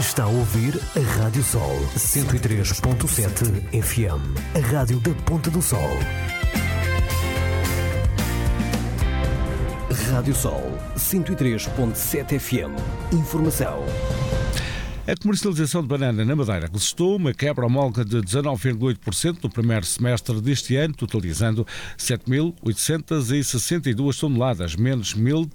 Está a ouvir a Rádio Sol 103.7 FM, a rádio da Ponta do Sol. Rádio Sol 103.7 FM. Informação. A comercialização de banana na Madeira resistiu uma quebra homóloga de 19,8% no primeiro semestre deste ano, totalizando 7.862 toneladas, menos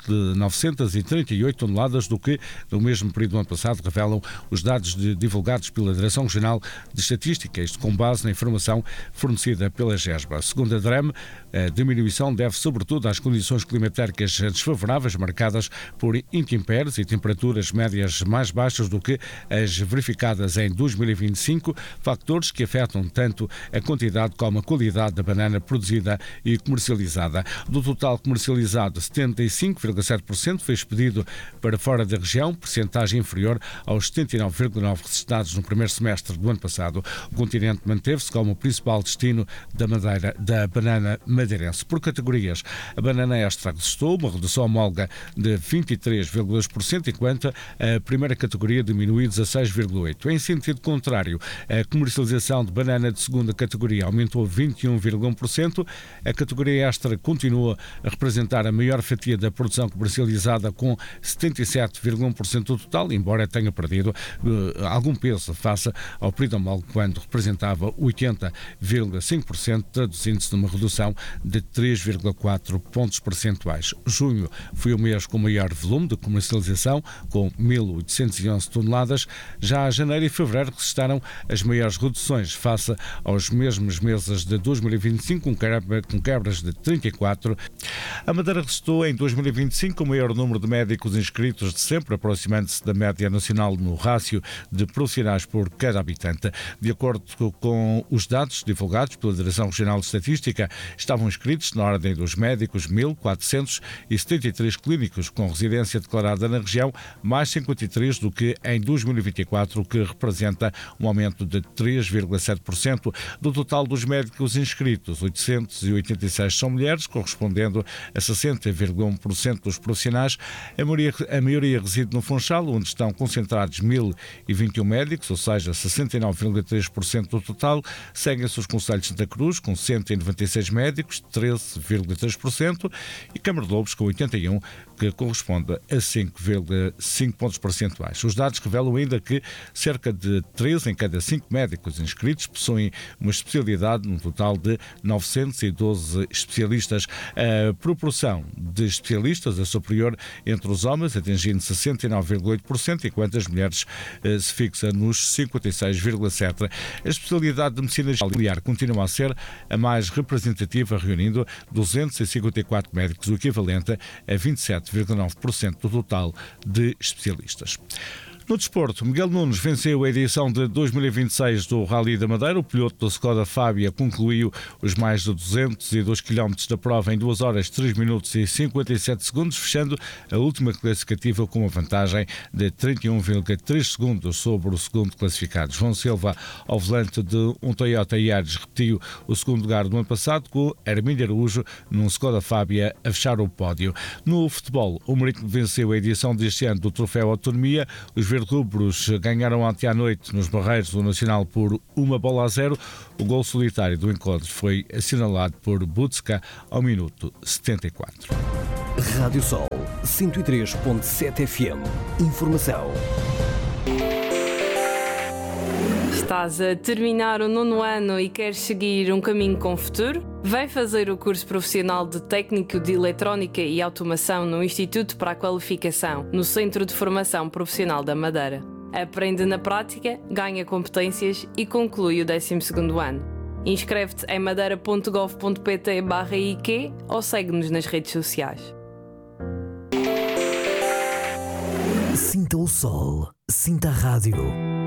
1.938 toneladas do que no mesmo período do ano passado, revelam os dados divulgados pela Direção Regional de Estatística, isto com base na informação fornecida pela GESBA. Segundo a DREM, a diminuição deve sobretudo às condições climatéricas desfavoráveis, marcadas por intempéries e temperaturas médias mais baixas do que as verificadas em 2025, factores que afetam tanto a quantidade como a qualidade da banana produzida e comercializada. Do total comercializado, 75,7% foi expedido para fora da região, percentagem inferior aos 79,9% registrados no primeiro semestre do ano passado. O continente manteve-se como o principal destino da banana madeirense. Por categorias, a banana extra resistiu uma redução homóloga de 23,2%, enquanto a primeira categoria diminuiu 16,8%. Em sentido contrário, a comercialização de banana de segunda categoria aumentou 21,1%. A categoria extra continua a representar a maior fatia da produção comercializada, com 77,1% do total, embora tenha perdido algum peso face ao período homólogo, quando representava 80,5%, traduzindo-se numa redução de 3,4 pontos percentuais. Junho foi o mês com maior volume de comercialização, com 1.811 toneladas. Já janeiro e fevereiro registraram as maiores reduções face aos mesmos meses de 2025, com quebras de 34%. A Madeira resistiu em 2025 o maior número de médicos inscritos de sempre, aproximando-se da média nacional no rácio de profissionais por cada habitante. De acordo com os dados divulgados pela Direção Regional de Estatística, estavam inscritos na ordem dos médicos 1.473 clínicos com residência declarada na região, mais 53 do que em 2024, o que representa um aumento de 3,7%. Do total dos médicos inscritos, 886 são mulheres, correspondendo a 60,1% dos profissionais. A maioria reside no Funchal, onde estão concentrados 1.021 médicos, ou seja, 69,3% do total. Seguem-se os concelhos de Santa Cruz, com 196 médicos, 13,3%, e Câmara de Lobos, com 81, que corresponde a 5,5 pontos percentuais. Os dados revelam ainda que cerca de 3 em cada 5 médicos inscritos possuem uma especialidade, num total de 912 especialistas. A proporção de especialistas é superior entre os homens, atingindo 69,8%, enquanto as mulheres se fixa nos 56,7%. A especialidade de medicina familiar continua a ser a mais representativa, reunindo 254 médicos, o equivalente a 27,9% do total de especialistas. No desporto, Miguel Nunes venceu a edição de 2026 do Rally da Madeira. O piloto da Skoda Fábia concluiu os mais de 202 km da prova em 2 horas, 3 minutos e 57 segundos, fechando a última classificativa com uma vantagem de 31,3 segundos sobre o segundo classificado. João Silva, ao volante de um Toyota Yaris, repetiu o segundo lugar do ano passado, com Hermínio Araújo num Skoda Fábia a fechar o pódio. No futebol, o Marítimo venceu a edição deste ano do Troféu Autonomia. Os rubros ganharam ontem à noite nos Barreiros do Nacional por 1-0. O gol solitário do encontro foi assinalado por Butska ao minuto 74. Rádio Sol 103.7 FM. Informação. Estás a terminar o 9º ano e queres seguir um caminho com futuro? Vem fazer o curso profissional de Técnico de Eletrónica e Automação no Instituto para a Qualificação, no Centro de Formação Profissional da Madeira. Aprende na prática, ganha competências e conclui o 12º ano. Inscreve-te em madeira.gov.pt/IQ ou segue-nos nas redes sociais. Sinta o sol, sinta a rádio.